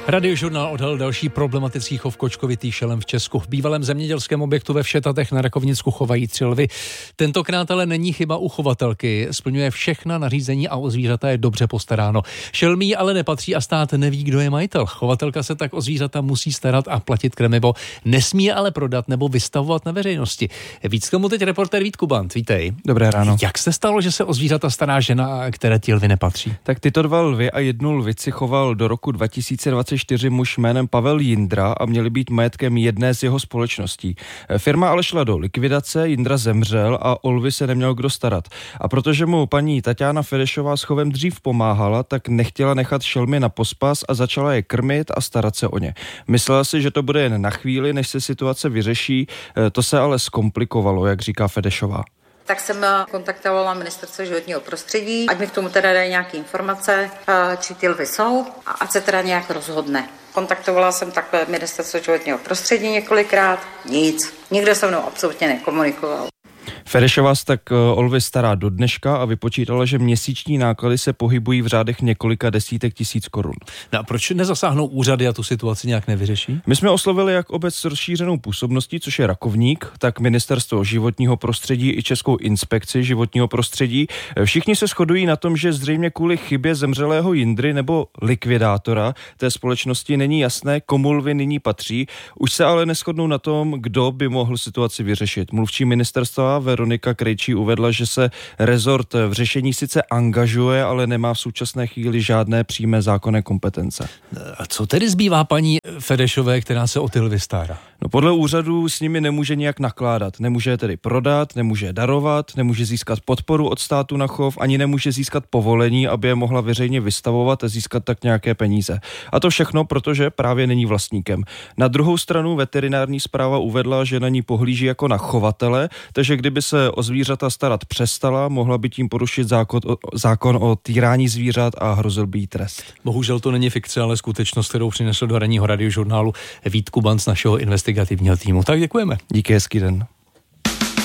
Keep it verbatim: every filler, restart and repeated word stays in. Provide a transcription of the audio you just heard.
Radiožurnál odhalil další problematický chov kočkovitých šelem v Česku. V bývalém zemědělském objektu ve Všetatech na Rakovnicku chovají tři lvy. Tentokrát ale není chyba u chovatelky. Splňuje všechna nařízení a o zvířata je dobře postaráno. Šelmí ale nepatří a stát neví, kdo je majitel. Chovatelka se tak o zvířata musí starat a platit krmivo. Nesmí je ale prodat nebo vystavovat na veřejnosti. Víc k tomu teď reportér Vít Kubant. Vítej. Dobré ráno. Jak se stalo, že se o zvířata stará žena, které ti lvy nepatří? Tak tyto dva lvy a jednu lvici choval do roku dva tisíce dvacet čtyři muž jménem Pavel Jindra a měli být majetkem jedné z jeho společností. Firma ale šla do likvidace, Jindra zemřel a o lvy se neměl kdo starat. A protože mu paní Taťána Fedešová s chovem dřív pomáhala, tak nechtěla nechat šelmy na pospas a začala je krmit a starat se o ně. Myslela si, že to bude jen na chvíli, než se situace vyřeší, to se ale zkomplikovalo, jak říká Fedešová. Tak jsem kontaktovala ministerstvo životního prostředí, ať mi k tomu teda dají nějaké informace, či ty lvy jsou a ať se teda nějak rozhodne. Kontaktovala jsem takhle ministerstvo životního prostředí několikrát, nic. Nikdo se mnou absolutně nekomunikoval. Fedešová se tak o lvy stará do dneška a vypočítala, že měsíční náklady se pohybují v řádech několika desítek tisíc korun. No a proč nezasáhnou úřady a tu situaci nějak nevyřeší? My jsme oslovili jak obec s rozšířenou působností, což je Rakovník, tak ministerstvo životního prostředí i Českou inspekci životního prostředí. Všichni se shodují na tom, že zřejmě kvůli chybě zemřelého Jindry nebo likvidátora té společnosti není jasné, komu lvy nyní patří. Už se ale neshodnou na tom, kdo by mohl situaci vyřešit. Mluvčí ministerstva Veronika Krejčí uvedla, že se rezort v řešení sice angažuje, ale nemá v současné chvíli žádné přímé zákonné kompetence. A co tedy zbývá paní Fedešové, která se o ty lvy stará? No podle úřadu s nimi nemůže nijak nakládat. Nemůže je tedy prodat, nemůže je darovat, nemůže získat podporu od státu na chov, ani nemůže získat povolení, aby je mohla veřejně vystavovat a získat tak nějaké peníze. A to všechno, protože právě není vlastníkem. Na druhou stranu veterinární správa uvedla, že na ní pohlíží jako na chovatele, takže kdyby se o zvířata starat přestala, mohla by tím porušit zákon o, zákon o týrání zvířat a hrozil by jí trest. Bohužel to není fikce, ale skutečnost, kterou přinesl do ranního radiožurnálu Vít Kuban z našeho investigativního týmu. Tak děkujeme. Díky, hezký den.